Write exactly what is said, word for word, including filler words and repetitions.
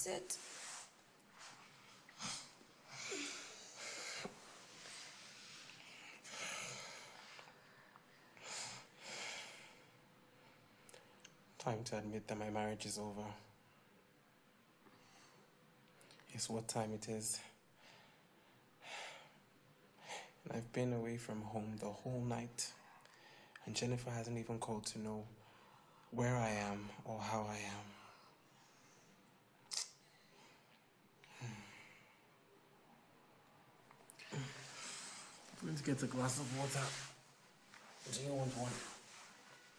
sit. Time to admit that my marriage is over. It's what time it is. And I've been away from home the whole night. And Jennifer hasn't even called to know where I am or how I am. I'm going to get a glass of water. Do you want one?